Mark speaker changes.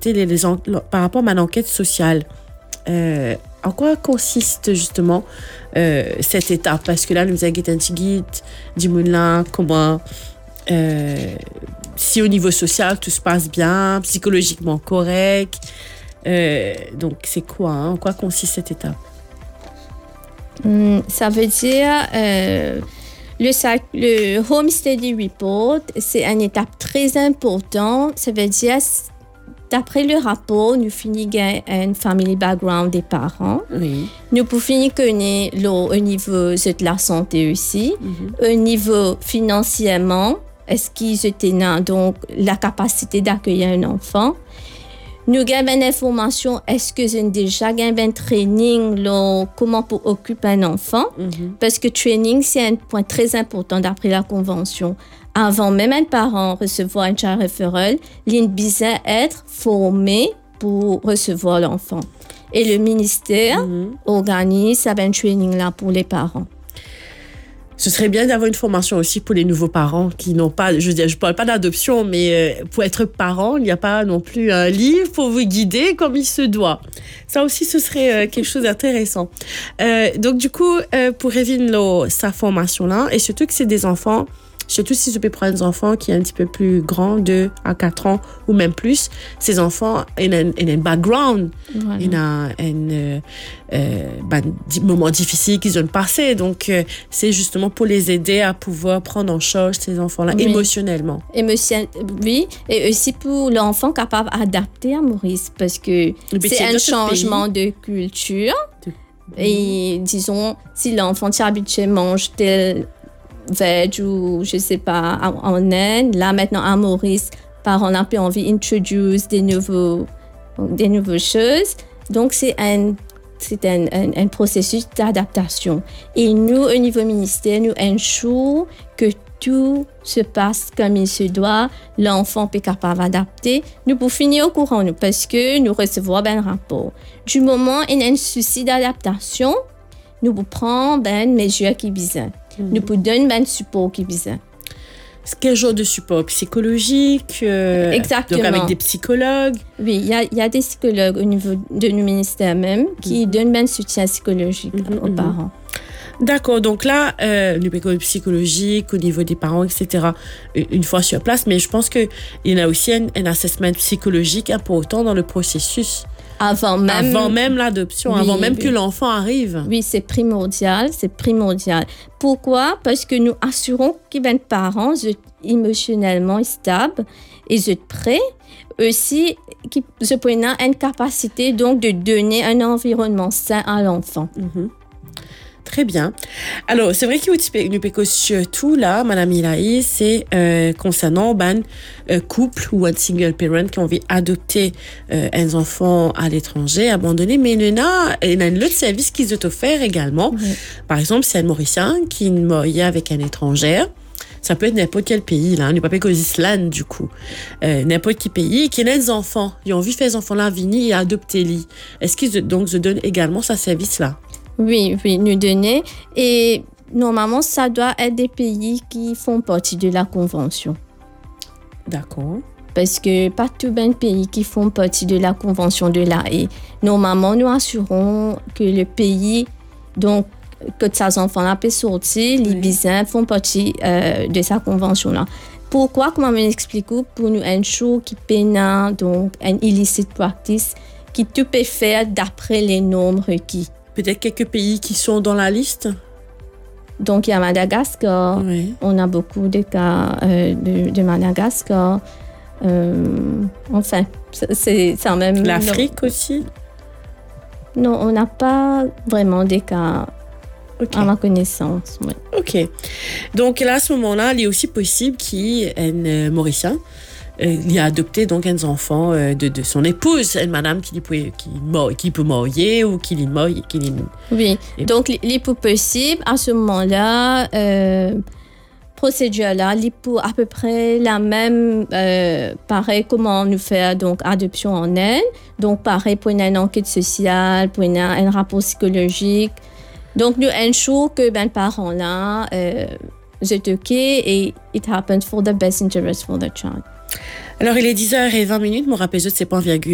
Speaker 1: adopter par rapport à l'enquête sociale. En quoi consiste justement cette étape? Parce que là, nous avons un petit guide, dis-moi comment, si au niveau social tout se passe bien, psychologiquement correct. Donc, c'est quoi? En quoi consiste cette étape?
Speaker 2: Ça veut dire le Home Study Report, c'est une étape très importante. Ça veut dire, d'après le rapport, nous finissons un family background des parents.
Speaker 1: Oui.
Speaker 2: Nous pouvons finir connaître au niveau de la santé aussi, au niveau financièrement, est-ce qu'ils ont donc la capacité d'accueillir un enfant. Nous avons une information, est-ce que vous avez déjà un training comment pour occuper un enfant? Parce que training, c'est un point très important d'après la Convention. Avant même un parent recevoir un child referral, il a besoin d'être formé pour recevoir l'enfant. Et le ministère organise un training là pour les parents.
Speaker 1: Ce serait bien d'avoir une formation aussi pour les nouveaux parents qui n'ont pas, je parle pas d'adoption, mais pour être parent, il n'y a pas non plus un livre pour vous guider comme il se doit. Ça aussi, ce serait quelque chose d'intéressant. Donc du coup, pour Evelyne, sa formation-là, et surtout que c'est des enfants, surtout si je peux prendre des enfants qui sont un petit peu plus grands, 2 à 4 ans ou même plus, ces enfants, ils ont un background, voilà. Ils ont un moment difficile qu'ils ont passé. Donc, c'est justement pour les aider à pouvoir prendre en charge ces enfants-là émotionnellement.
Speaker 2: Oui, et aussi pour l'enfant capable d'adapter à Maurice, parce que c'est un changement de culture. Et disons, si l'enfant est habitué à manger tel veg ou je sais pas en Inde, là maintenant à Maurice, parents ont peu envie d'introduire des nouvelles choses. Donc c'est un processus d'adaptation. Et nous, au niveau ministère, nous ensure que tout se passe comme il se doit, l'enfant est capable d'adapter. Nous pouvons finir au courant, parce que nous recevons un rapport. Du moment où il y a un souci d'adaptation, nous pouvons prendre une mesure qui est besoin. Nous pouvons donner un support qui est besoin.
Speaker 1: Quel genre de support? Psychologique?
Speaker 2: Exactement.
Speaker 1: Donc avec des psychologues?
Speaker 2: Oui, il y a des psychologues au niveau de nos ministères même qui donnent un soutien psychologique aux parents.
Speaker 1: D'accord, donc là, le psychologique au niveau des parents, etc., une fois sur place, mais je pense qu'il y a aussi un assessment psychologique important dans le processus. Avant même l'adoption, avant même que l'enfant arrive.
Speaker 2: Oui, c'est primordial. Pourquoi? Parce que nous assurons que les parents sont émotionnellement stables et sont prêts. Aussi, qu'ils ont une capacité donc de donner un environnement sain à l'enfant.
Speaker 1: Très bien. Alors, c'est vrai que nous pécons surtout là, Madame Ilaï, c'est concernant couple ou un single parent qui ont envie d'adopter un enfant à l'étranger, abandonné, mais il y a un autre service qu'ils ont offert également. Par exemple, c'est un Mauricien qui est marié avec une étrangère. Ça peut être n'importe quel pays, là. Nous pas qu'aux Islandes, du coup. N'importe quel pays qui a des enfants. Ils ont envie de faire ces enfants-là venir et adopter-les. Est-ce qu'ils donc se donnent également ce service-là?
Speaker 2: Oui, nous donner. Et normalement, ça doit être des pays qui font partie de la Convention.
Speaker 1: D'accord.
Speaker 2: Parce que pas tous les pays qui font partie de la Convention de l'Haye. Normalement, nous assurons que le pays, donc, que ces enfants-là peuvent sortir, les bisins font partie de sa Convention-là. Pourquoi? Comment m'explique? Pour nous ensure qu'il pénal, donc, un illicit practice, qui tout peut faire d'après les normes requis.
Speaker 1: Peut-être quelques pays qui sont dans la liste?
Speaker 2: Donc, il y a Madagascar. Oui. On a beaucoup de cas de Madagascar. Enfin, c'est même...
Speaker 1: L'Afrique aussi?
Speaker 2: Non, on n'a pas vraiment des cas à ma connaissance. Oui.
Speaker 1: OK. Donc, là, à ce moment-là, il est aussi possible qu'il y ait un Mauricien il a adopté donc un enfant de son épouse, une madame qui peut marier ou qui l'est mariée.
Speaker 2: Oui, donc il peut possible à ce moment-là, procédure-là, il peut à peu près la même, pareil comment nous faire donc adoption en Inde, donc pareil pour une enquête sociale, pour un rapport psychologique. Donc nous ensure que les parents là, c'est OK et it happens for the best interest for the child.
Speaker 1: Alors, il est 10h20, mon rappel, c'est point virgule.